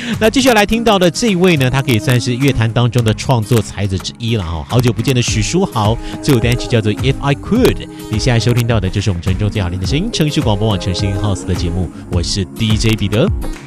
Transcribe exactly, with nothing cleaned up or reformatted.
那接下来听到的这一位呢，他可以算是乐坛当中的创作才子之一了哈。好久不见的许书豪，这首单曲叫做 If I Could。你现在收听到的就是我们城中最好听的声音，城市广播网城声音 House 的节目，我是 D J 彼得。